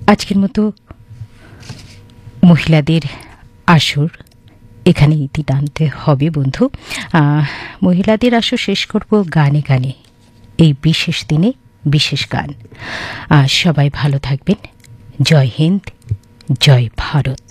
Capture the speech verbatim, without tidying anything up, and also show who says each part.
Speaker 1: আজকের মতো মহিলাদের আসর এখানে ইতি টানতে হবে বন্ধু। মহিলাদের আসর শেষ করব গানে গানে, এই বিশেষ দিনে বিশেষ গান। সবাই ভালো থাকবেন। জয় হিন্দ, জয় ভারত।